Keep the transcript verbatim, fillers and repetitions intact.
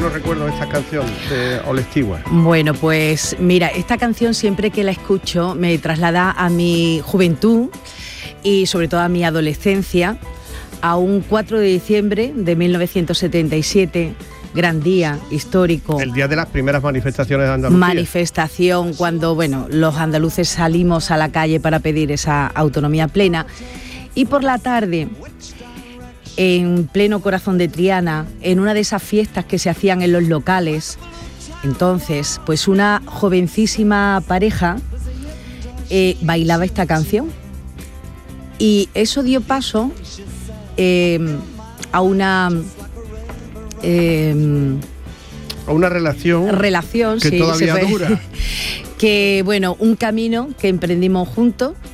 buenos recuerdos de esta canción de Ole Stewart? Bueno, pues mira, esta canción siempre que la escucho me traslada a mi juventud y sobre todo a mi adolescencia, a un cuatro de diciembre de mil novecientos setenta y siete, gran día histórico. El día de las primeras manifestaciones de Andalucía. Manifestación cuando, bueno, los andaluces salimos a la calle para pedir esa autonomía plena. Y por la tarde, en pleno corazón de Triana, en una de esas fiestas que se hacían en los locales, entonces, pues una jovencísima pareja eh, bailaba esta canción. Y eso dio paso eh, a una... Eh, a una relación, relación que sí, todavía se fue, dura. Que, bueno, un camino que emprendimos juntos